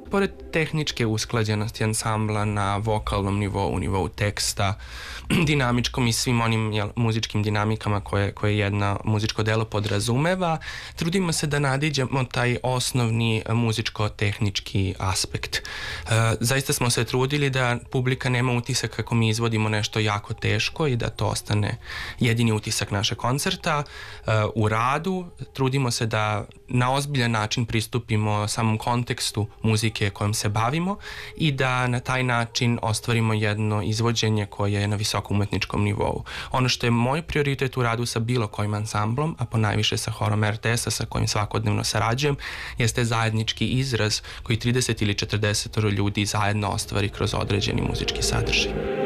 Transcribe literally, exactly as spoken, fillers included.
pored tehničke usklađenosti ansambla na vokalnom nivou, u nivou teksta, dinamičkom i svim onim jel, muzičkim dinamikama koje, koje jedno muzičko delo podrazumeva, trudimo se da nadiđemo taj osnovni muzičko-tehnički aspekt. E, zaista smo se trudili da publika nema utisak kako mi izvodimo nešto jako teško i da to ostane jedini utisak našeg koncerta. E, u radu trudimo se da na ozbiljan način pristupimo samom kontekstu muzike kojom se bavimo i da na taj način ostvarimo jedno izvođenje koje je na visokom umetničkom nivou. Ono što je moj prioritet u radu sa bilo kojim ansamblom, a ponajviše sa horom er te es-a sa kojim svakodnevno sarađujem, jeste zajednički izraz koji trideset ili četrdeset ljudi zajedno ostvari kroz određeni muzički sadržaj.